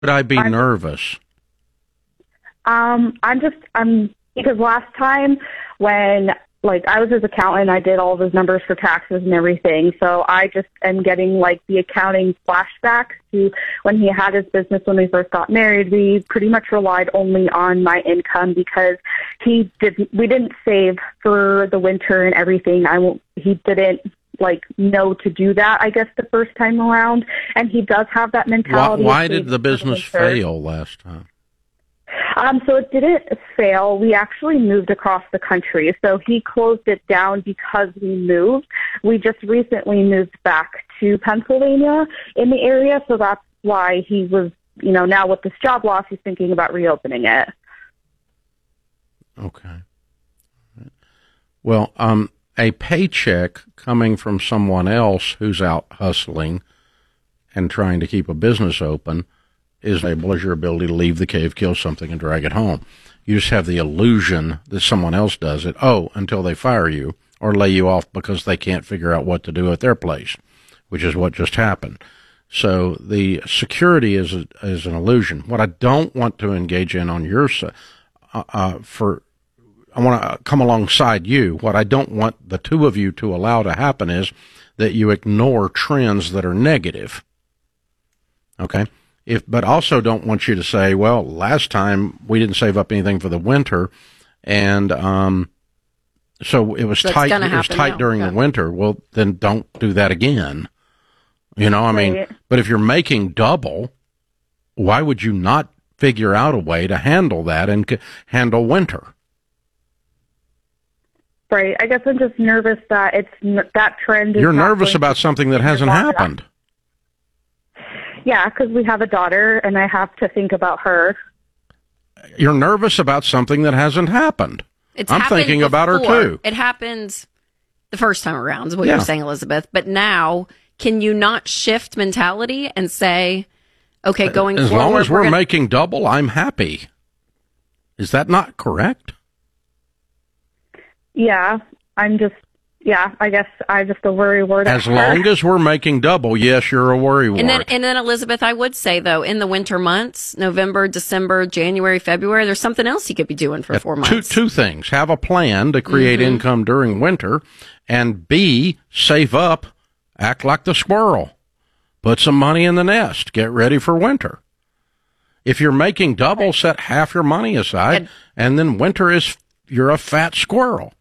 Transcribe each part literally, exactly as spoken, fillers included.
would I be I'm, nervous? Um, I'm just, I'm, because last time when, like, I was his accountant, I did all of his numbers for taxes and everything, so I just am getting, like, the accounting flashbacks to when he had his business when we first got married. We pretty much relied only on my income because he didn't, we didn't save for the winter and everything. I won't, he didn't, like, know to do that, I guess, the first time around, and he does have that mentality. Why, why did the business the fail last time? Um, so it didn't fail. We actually moved across the country. So he closed it down because we moved. We just recently moved back to Pennsylvania in the area. So that's why he was, you know, now with this job loss, he's thinking about reopening it. Okay. Well, um, a paycheck coming from someone else who's out hustling and trying to keep a business open is able as your ability to leave the cave, kill something, and drag it home. You just have the illusion that someone else does it, oh, until they fire you or lay you off because they can't figure out what to do at their place, which is what just happened. So the security is a, is an illusion. What I don't want to engage in on your side, uh, uh, for I want to come alongside you. What I don't want the two of you to allow to happen is that you ignore trends that are negative. Okay? If, but also don't want you to say, well, last time we didn't save up anything for the winter, and um, so it was That's tight. It was tight now. during yeah. the winter. Well, then don't do that again. You know, I mean, Right. but if you're making double, why would you not figure out a way to handle that and c- handle winter? Right. I guess I'm just nervous that it's n- that trend. Is You're not nervous going about to something that hasn't long enough. happened. Yeah, because we have a daughter, and I have to think about her. You're nervous about something that hasn't happened. It's I'm happened thinking about her before. too. It happened the first time around, is what Yeah. you're saying, Elizabeth. But now, can you not shift mentality and say, okay, going As forward, long as we're, gonna- making double, I'm happy. Is that not correct? Yeah, I'm just, yeah, I guess I just a worry word. at As her. long as we're making double, yes, you're a worry wart. And then, and then, Elizabeth, I would say, though, in the winter months, November, December, January, February, there's something else he could be doing for four two, months. two things. Have a plan to create Mm-hmm. income during winter, and B, save up, act like the squirrel. Put some money in the nest. Get ready for winter. If you're making double, set half your money aside, And- and then winter is, you're a fat squirrel.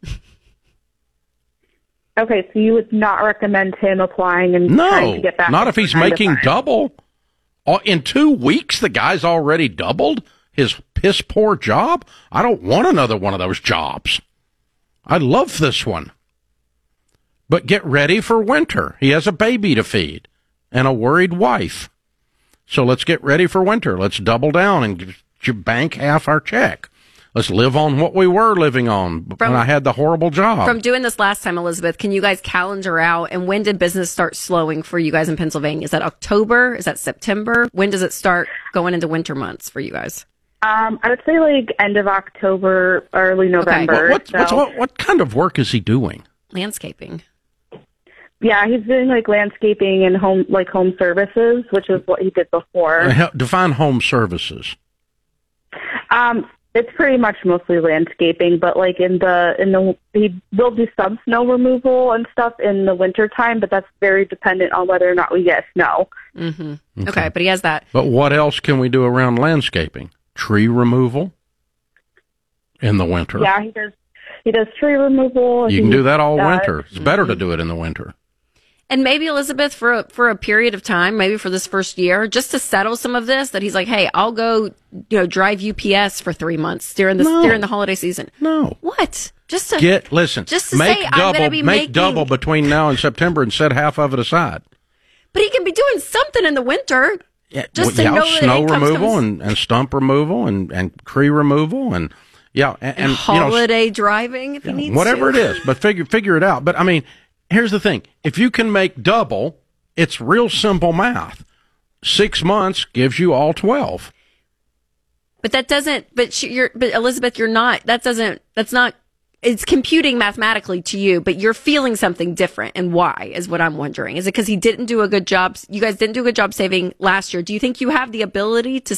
Okay, so you would not recommend him applying and trying No, to get back? not into if he's nine to making five? double. Oh, in two weeks, the guy's already doubled his piss poor job. I don't want another one of those jobs. I love this one. But get ready for winter. He has a baby to feed and a worried wife. So let's get ready for winter. Let's double down and g- bank half our check. Let's live on what we were living on From- when I had the horrible job. From doing this last time, Elizabeth, can you guys calendar out? And when did business start slowing for you guys in Pennsylvania? Is that October? Is that September? When does it start going into winter months for you guys? Um, I would say like end of October, early November. what, so. what's, what, what kind of work is he doing? Landscaping. Yeah, he's doing like landscaping and home, like home services, which is what he did before. Uh, hel- Define home services. Um, it's pretty much mostly landscaping, but like in the in the he will do some snow removal and stuff in the winter time, but that's very dependent on whether or not we get snow. Mm-hmm. Okay. okay, but he has that. But what else can we do around landscaping? Tree removal in the winter. Yeah, he does. He does tree removal. You he can do that all does- winter. It's better to do it in the winter. And maybe, Elizabeth, for a, for a period of time, maybe for this first year, just to settle some of this, that he's like, hey, I'll go, you know, drive U P S for three months during the No. during the holiday season. No. What? Just to Get listen. Just to make say, I'm double. gonna be make making- double between now and September, and set half of it aside. But he can be doing something in the winter. Yeah, Just well, to yeah, know that snow income's removal comes- and, and stump removal and, and tree removal and yeah and, and Holiday driving if he you know, needs whatever to. it is. But figure figure it out. But I mean, here's the thing: if you can make double, it's real simple math. Six months gives you all twelve. But that doesn't. But she, you're. But Elizabeth, you're not. That doesn't. That's not it's computing mathematically to you, but you're feeling something different. And why is what I'm wondering. Is it because he didn't do a good job? You guys didn't do a good job saving last year. Do you think you have the ability to